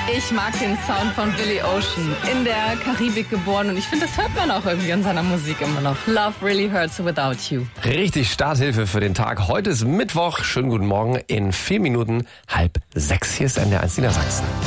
Ich mag den Sound von Billy Ocean. In der Karibik geboren und ich finde, das hört man auch irgendwie in seiner Musik immer noch. Love really hurts without you. Richtig Starthilfe für den Tag. Heute ist Mittwoch. Schönen guten Morgen in 4 Minuten 5:30. Hier ist NDR 1 Niedersachsen.